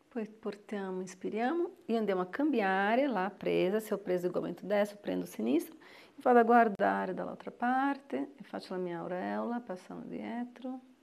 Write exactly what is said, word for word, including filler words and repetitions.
Poi portiamo, inspiriamo e andiamo a cambiare la presa. Se ho preso il gomito destro, prendo il sinistro e vado a guardare dall'altra parte e faccio la mia aureola passando dietro.